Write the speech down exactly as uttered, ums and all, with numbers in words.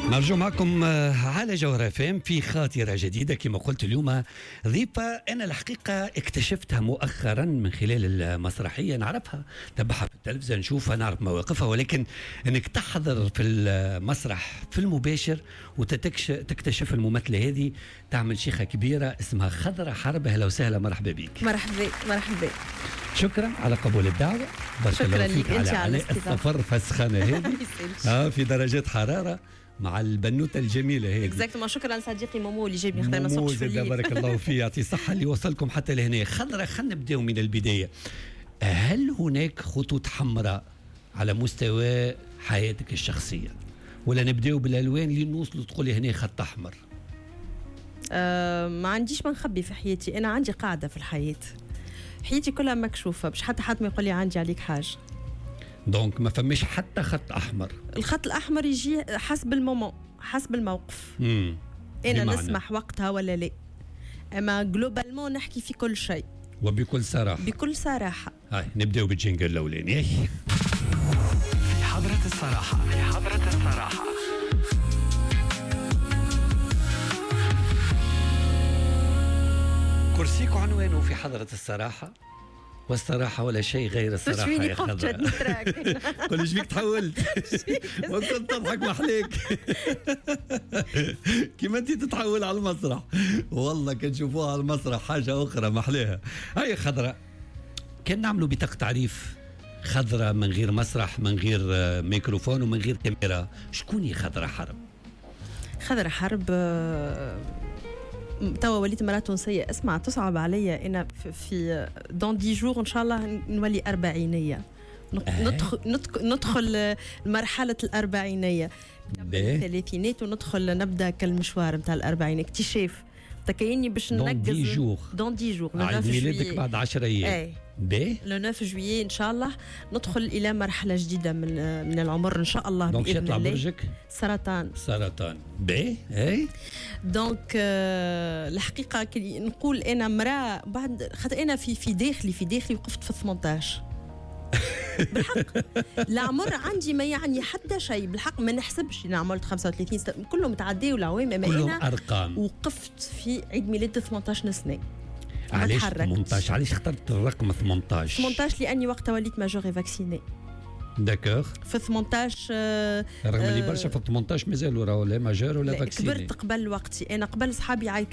نرجو معكم على جوهرة فام في خاطرة جديدة. كما قلت اليوم ضيفة أنا الحقيقة اكتشفتها مؤخرا من خلال المسرحية، نعرفها تبعها في التلفزيون، نشوفها نعرف مواقفها، ولكن أنك تحضر في المسرح في المباشر وتكتشف الممثلة هذه تعمل شيخة كبيرة اسمها خضرة حرب. أهلا وسهلا، مرحبا بك. مرحبا مرحبا. شكرا على قبول الدعوة، بارك الله فيك على, على السفر في السخانة هذه آه في درجات حرارة مع البنوتة الجميلة هذه. اكزاكتومون. شكرا صديقي مومو اللي جايبني خدام ما سوقش في بارك الله فيه، يعطي الصحة اللي وصلكم حتى لهنا. خضرة، خلينا نبداو من البداية. هل هناك خطوط حمراء على مستوى حياتك الشخصية، ولا نبداو بالألوان اللي نوصلوا تقولي هنا خط أحمر؟ أه ما عنديش ما نخبي في حياتي، أنا عندي قاعدة في الحياة، حياتي كلها مكشوفة، باش حتى حد ما يقول لي عندي عليك حاجة. دونك ما فماش حتى خط أحمر. الخط الأحمر يجي حسب المومون، حسب الموقف. مم. أنا بمعنى. نسمح وقتها ولا لا، أما جلوبالمون نحكي في كل شيء وبكل صراحة. بكل صراحة. هاي نبدأ بالجينجل الأولاني. في حضرة الصراحة، في حضرة الصراحة. كرسيك عنوانه في حضرة الصراحة، والصراحة ولا شيء غير الصراحة يا خضرة. قل ايش بيك تحولت وكنت تضحك محليك كيما انت تتحول على المسرح، والله كنشوفوها على المسرح حاجة أخرى محليها. هاي خضرة، كان نعملوا بطاقة تعريف خضرة من غير مسرح، من غير ميكروفون ومن غير كاميرا، شكون هي خضرة حرب؟ خضرة حرب توا وليت مرة تونسية. اسمع، تصعب عليا أنا في دون دي جور إن شاء الله نولي أربعينية، ندخل ندخل مرحلة الأربعينية، الثلاثينات وندخل نبدأ كالمشوار متاع الأربعين، اكتشاف تكيني باش ننجز دون دي جور. دون دي جور عيد ميلادك بعد عشرة أيام. باهي لو تسعة جويي ان شاء الله ندخل الى مرحله جديده من من العمر ان شاء الله باذن الله. دونك برجك سرطان. سرطان باهي اي دونك آه الحقيقه كي نقول انا مراه بعد خاطر انا في في داخلي في داخلي وقفت في ثمانية عشر بالحق. العمر عندي ما يعني حتى شيء بالحق، ما نحسبش انا عملت خمسة وثلاثين سنه كلهم تعديوا العوام، اما انا ارقام وقفت في عيد ميلاد ثمانية عشر سنه. علاش ثمانية عشر؟ علاش اخترت الرقم ثمانية عشر؟ ثمانية عشر لاني وقتها وليت ماجور فاكسيني. داكوغ. في ثمانية عشر آه رغم اللي برشا في ثمانية عشر مازالوا راهو لا ماجور ولا فاكسيني. كبرت قبل وقتي، انا قبل صحابي عيطوا